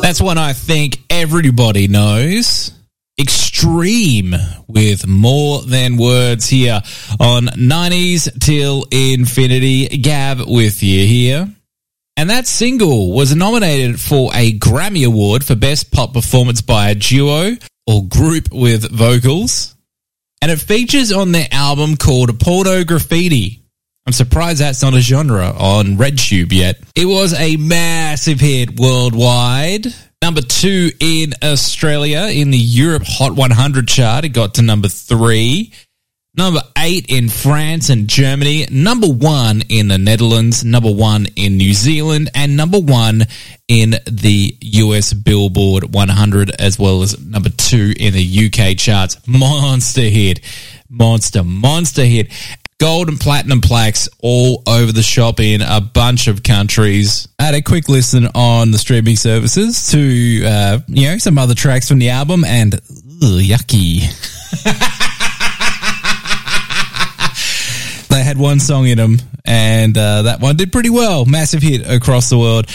That's one I think everybody knows. Extreme with More Than Words here on 90s Till Infinity. Gav with you here. And that single was nominated for a Grammy Award for Best Pop Performance by a Duo or Group with Vocals. And it features on their album called Porno Graffiti. I'm surprised that's not a genre on RedTube yet. It was a massive hit worldwide. Number 2 in Australia in the Europe Hot 100 chart. It got to number 3. Number 8 in France and Germany. Number 1 in the Netherlands. Number 1 in New Zealand. And number 1 in the US Billboard 100, as well as number 2 in the UK charts. Monster hit. Monster hit. Gold and platinum plaques all over the shop in a bunch of countries. I had a quick listen on the streaming services to, some other tracks from the album, and yucky. They had one song in them, and that one did pretty well. Massive hit across the world.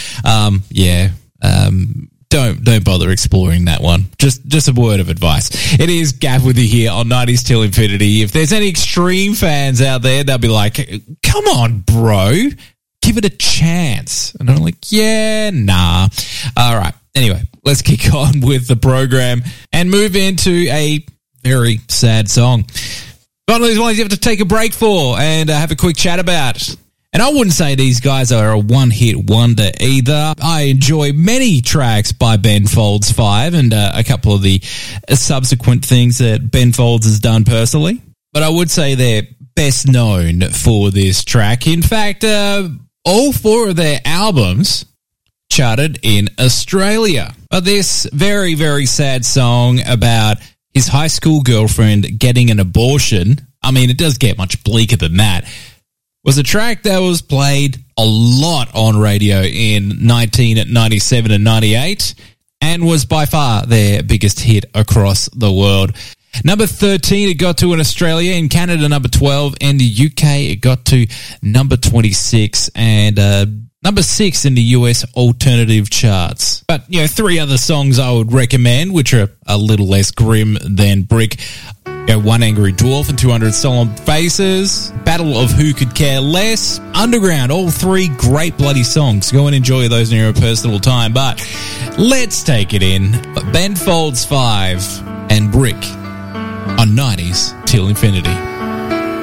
Don't bother exploring that one. Just a word of advice. It is Gav with you here on 90s Till Infinity. If there's any Extreme fans out there, they'll be like, come on, bro. Give it a chance. And I'm like, yeah, nah. All right. Anyway, let's kick on with the program and move into a very sad song. One of these ones you have to take a break for and have a quick chat about. And I wouldn't say these guys are a one-hit wonder either. I enjoy many tracks by Ben Folds 5 and a couple of the subsequent things that Ben Folds has done personally. But I would say they're best known for this track. In fact, all 4 of their albums charted in Australia. But this very, very sad song about his high school girlfriend getting an abortion, I mean, it does get much bleaker than that, was a track that was played a lot on radio in 1997 and 98 and was by far their biggest hit across the world. Number 13, it got to in Australia. In Canada, number 12. In the UK, it got to number 26. And number 6 in the US alternative charts. But, 3 other songs I would recommend, which are a little less grim than Brick. One Angry Dwarf and 200 Solemn Faces, Battle of Who Could Care Less, Underground, all 3 great bloody songs. Go and enjoy those in your personal time. But let's take it in. Ben Folds 5 and Brick on 90s Till Infinity.